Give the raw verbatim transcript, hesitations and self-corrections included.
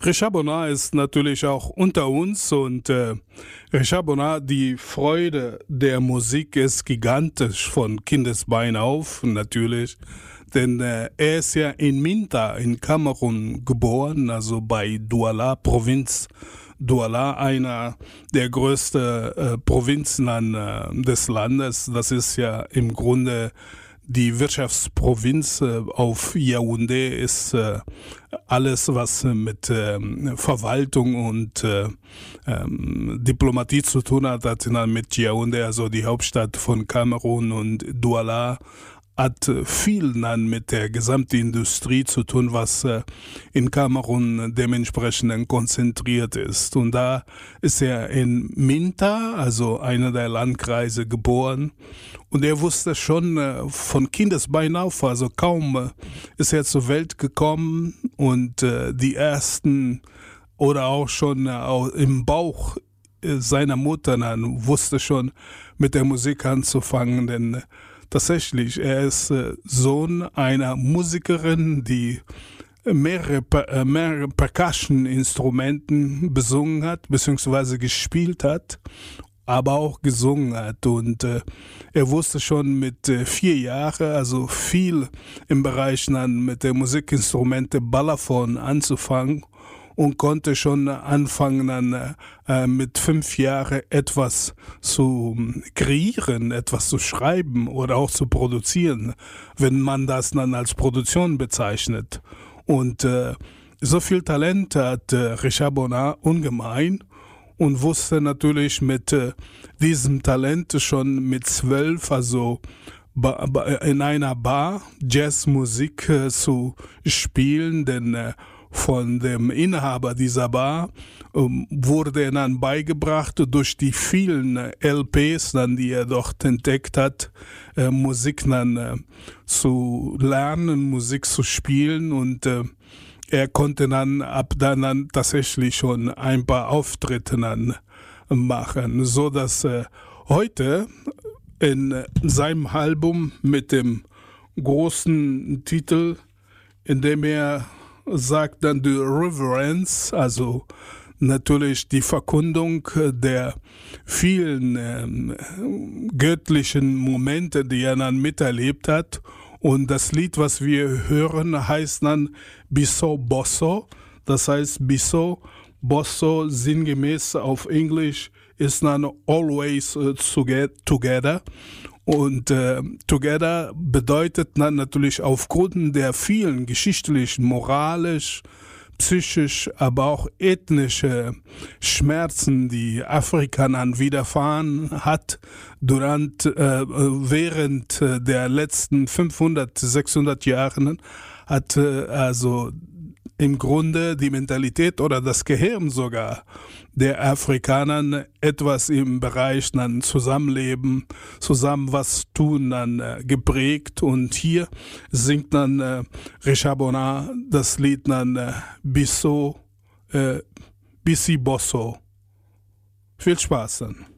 Richard Bonnat ist natürlich auch unter uns und äh, Richard Bonnat, die Freude der Musik ist gigantisch von Kindesbein auf, natürlich. Denn äh, er ist ja in Minta in Kamerun geboren, also bei Douala, Provinz Douala, einer der größten äh, Provinzen an, äh, des Landes. Das ist ja im Grunde die Wirtschaftsprovinz äh, auf Yaoundé, ist äh, alles, was mit äh, Verwaltung und äh, ähm, Diplomatie zu tun hat, hat dann mit Yaoundé, also die Hauptstadt von Kamerun, und Douala hat viel dann mit der gesamten Industrie zu tun, was äh, in Kamerun dementsprechend konzentriert ist. Und da ist er in Minta, also einer der Landkreise, geboren. Und er wusste schon äh, von Kindesbein auf, also kaum äh, ist er zur Welt gekommen und äh, die ersten oder auch schon äh, im Bauch äh, seiner Mutter dann wusste schon mit der Musik anzufangen, denn äh, tatsächlich, er ist äh, Sohn einer Musikerin, die mehrere, äh, mehrere Percussion-Instrumenten besungen hat, beziehungsweise gespielt hat, aber auch gesungen hat. Und äh, er wusste schon mit äh, vier Jahren, also viel im Bereich dann mit der Musikinstrumente Balafon anzufangen, und konnte schon anfangen, dann äh, mit fünf Jahren etwas zu kreieren, etwas zu schreiben oder auch zu produzieren, wenn man das dann als Produktion bezeichnet. Und äh, so viel Talent hat äh, Richard Bonnat ungemein und wusste natürlich mit äh, diesem Talent schon mit zwölf, also in einer Bar Jazzmusik äh, zu spielen, denn äh, von dem Inhaber dieser Bar ähm, wurde er dann beigebracht, durch die vielen äh, L Ps, dann, die er dort entdeckt hat, äh, Musik dann äh, zu lernen, Musik zu spielen, und äh, er konnte dann ab dann, dann tatsächlich schon ein paar Auftritte dann machen, so dass äh, heute in äh, seinem Album mit dem großen Titel, in dem er sagt dann die Reverence, also natürlich die Verkundung der vielen ähm, göttlichen Momente, die er dann miterlebt hat. Und das Lied, was wir hören, heißt dann Biso Bosso. Das heißt Biso Bosso sinngemäß auf Englisch ist dann Always uh, Together. Und äh, Together bedeutet dann natürlich aufgrund der vielen geschichtlichen, moralisch, psychisch, aber auch ethnische Schmerzen, die Afrika dann widerfahren hat, durant, äh, während der letzten fünfhundert, sechshundert Jahren, hat äh, also im Grunde die Mentalität oder das Gehirn sogar der Afrikaner etwas im Bereich dann Zusammenleben, zusammen was tun dann äh, geprägt. Und hier singt dann äh, Richard Bonnat das Lied dann äh, Biso, äh, Bisi Bosso. Viel Spaß dann.